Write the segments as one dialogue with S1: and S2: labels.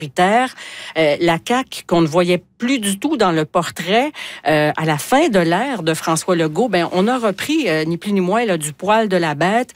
S1: la CAQ, qu'on ne voyait plus du tout dans le portrait, à la fin de l'ère de François Legault, ben on a repris, ni plus ni moins, là, du poil de la bête.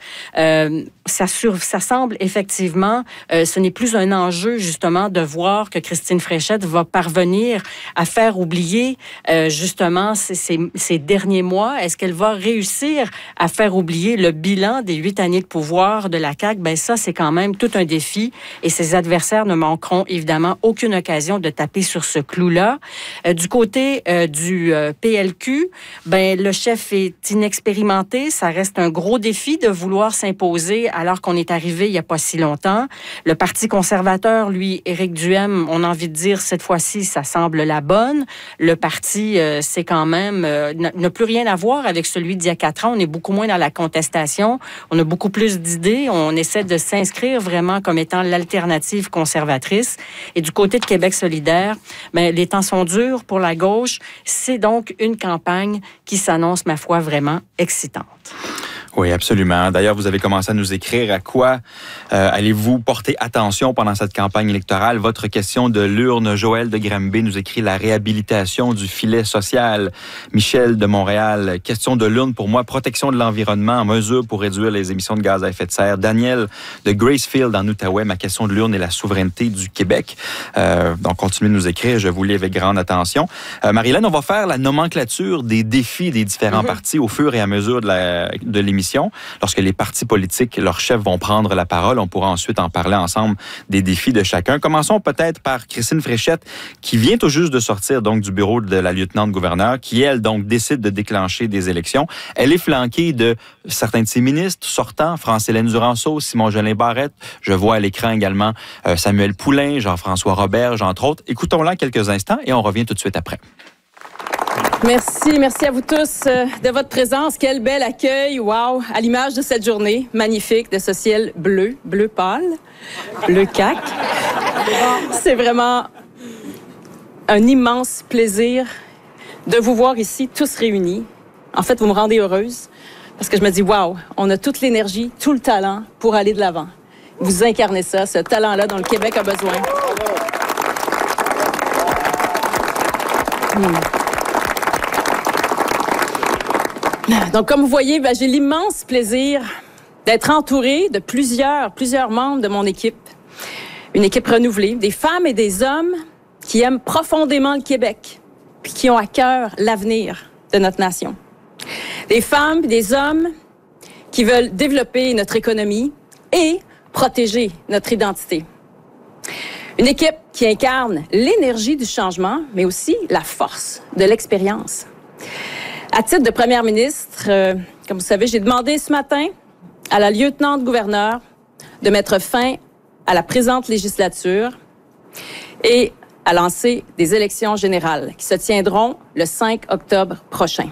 S1: Ça semble effectivement, ce n'est plus un enjeu, justement, de voir que Christine Fréchette va parvenir à faire oublier, justement, ces derniers mois. Est-ce qu'elle va réussir à faire oublier le bilan des 8 années de pouvoir de la CAQ? Ben ça, c'est quand même tout un défi et ses adversaires ne manqueront évidemment aucune occasion de taper sur ce clou-là. Du côté du PLQ, ben le chef est inexpérimenté. Ça reste un gros défi de vouloir s'imposer alors qu'on est arrivé il n'y a pas si longtemps. Le Parti conservateur, lui, Éric Duhaime, on a envie de dire cette fois-ci, ça semble la bonne. Le parti, c'est quand même, n'a plus rien à voir avec celui d'il y a 4 ans. On est beaucoup moins dans la contestation. On a beaucoup plus d'idées. On essaie de s'inscrire vraiment comme étant l'alternative conservatrice. Et du côté de Québec solidaire, ben, les temps sont durs pour la gauche. C'est donc une campagne qui s'annonce, ma foi, vraiment excitante.
S2: Oui, absolument. D'ailleurs, vous avez commencé à nous écrire à quoi allez-vous porter attention pendant cette campagne électorale. Votre question de l'urne, Joël de Granby nous écrit la réhabilitation du filet social. Michel de Montréal, question de l'urne pour moi, protection de l'environnement, mesures pour réduire les émissions de gaz à effet de serre. Daniel de Gracefield en Outaouais, ma question de l'urne est la souveraineté du Québec. Donc, continuez de nous écrire, je vous lis avec grande attention. Marie-Hélène, on va faire la nomenclature des défis des différents partis au fur et à mesure de l'émission. Lorsque les partis politiques, leurs chefs vont prendre la parole, on pourra ensuite en parler ensemble des défis de chacun. Commençons peut-être par Christine Fréchette, qui vient tout juste de sortir donc du bureau de la lieutenant-gouverneur, qui, elle, donc, décide de déclencher des élections. Elle est flanquée de certains de ses ministres sortants, France-Hélène Duranceau, Simon-Jolin Barrette. Je vois à l'écran également Samuel Poulain, Jean-François Roberge, entre autres. Écoutons-la quelques instants et on revient tout de suite après.
S3: Merci à vous tous de votre présence. Quel bel accueil, wow, à l'image de cette journée magnifique de ce ciel bleu pâle, bleu CAQ. C'est vraiment un immense plaisir de vous voir ici tous réunis. En fait, vous me rendez heureuse parce que je me dis, wow, on a toute l'énergie, tout le talent pour aller de l'avant. Vous incarnez ça, ce talent-là dont le Québec a besoin. Donc, comme vous voyez, j'ai l'immense plaisir d'être entourée de plusieurs membres de mon équipe. Une équipe renouvelée, des femmes et des hommes qui aiment profondément le Québec, puis qui ont à cœur l'avenir de notre nation. Des femmes et des hommes qui veulent développer notre économie et protéger notre identité. Une équipe qui incarne l'énergie du changement, mais aussi la force de l'expérience. À titre de première ministre, comme vous savez, j'ai demandé ce matin à la lieutenant-gouverneur de mettre fin à la présente législature et à lancer des élections générales qui se tiendront le 5 octobre prochain.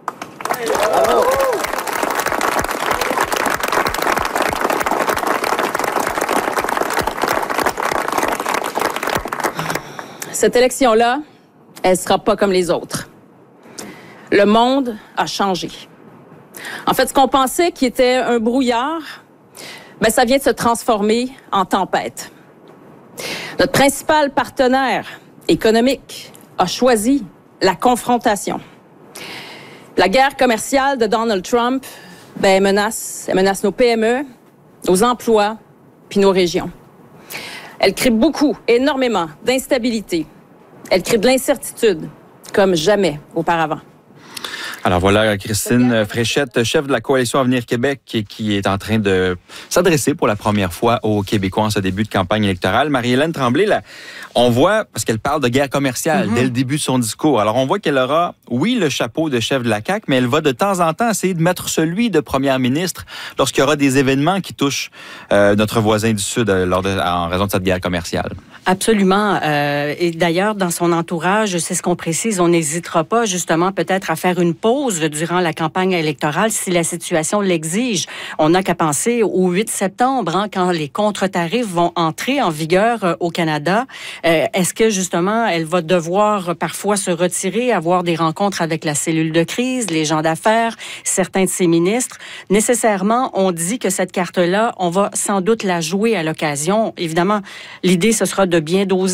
S3: Cette élection-là, elle ne sera pas comme les autres. Le monde a changé. En fait, ce qu'on pensait qui était un brouillard, ça vient de se transformer en tempête. Notre principal partenaire économique a choisi la confrontation. La guerre commerciale de Donald Trump, elle menace nos PME, nos emplois, puis nos régions. Elle crée énormément d'instabilité. Elle crée de l'incertitude, comme jamais auparavant.
S2: Alors voilà, Christine Fréchette, chef de la Coalition Avenir Québec, qui est en train de s'adresser pour la première fois aux Québécois en ce début de campagne électorale. Marie-Hélène Tremblay, là, on voit, parce qu'elle parle de guerre commerciale dès le début de son discours, alors on voit qu'elle aura, oui, le chapeau de chef de la CAQ, mais elle va de temps en temps essayer de mettre celui de première ministre lorsqu'il y aura des événements qui touchent notre voisin du Sud en raison de cette guerre commerciale.
S1: Absolument. Et d'ailleurs, dans son entourage, c'est ce qu'on précise, on n'hésitera pas justement peut-être à faire une pause durant la campagne électorale si la situation l'exige. On n'a qu'à penser au 8 septembre, quand les contre-tarifs vont entrer en vigueur au Canada. Est-ce que justement, elle va devoir parfois se retirer, avoir des rencontres avec la cellule de crise, les gens d'affaires, certains de ses ministres? Nécessairement, on dit que cette carte-là, on va sans doute la jouer à l'occasion. Évidemment, l'idée, ce sera de bien doser